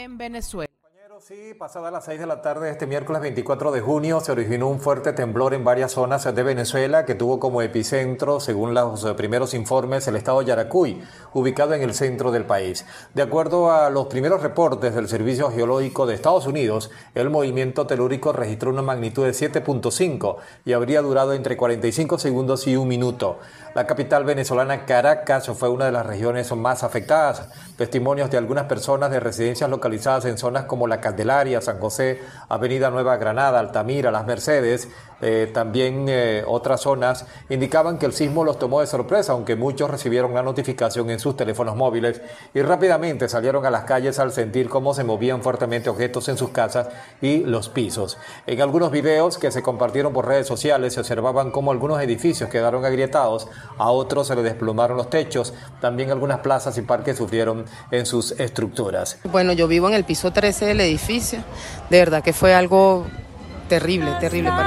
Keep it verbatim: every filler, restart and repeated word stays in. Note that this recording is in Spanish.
en Venezuela. Sí, pasada las seis de la tarde este miércoles veinticuatro de junio se originó un fuerte temblor en varias zonas de Venezuela que tuvo como epicentro, según los primeros informes, el estado Yaracuy, ubicado en el centro del país. De acuerdo a los primeros reportes del Servicio Geológico de Estados Unidos, el movimiento telúrico registró una magnitud de siete punto cinco y habría durado entre cuarenta y cinco segundos y un minuto. La capital venezolana, Caracas, fue una de las regiones más afectadas. Testimonios de algunas personas de residencias localizadas en zonas como la Candelaria, San José, Avenida Nueva Granada, Altamira, Las Mercedes, eh, también eh, otras zonas, indicaban que el sismo los tomó de sorpresa, aunque muchos recibieron la notificación en sus teléfonos móviles y rápidamente salieron a las calles al sentir cómo se movían fuertemente objetos en sus casas y los pisos. En algunos videos que se compartieron por redes sociales se observaban cómo algunos edificios quedaron agrietados, a otros se les desplomaron los techos, también algunas plazas y parques sufrieron en sus estructuras. Bueno, yo vivo en el piso trece del edificio, de verdad que fue algo terrible, terrible para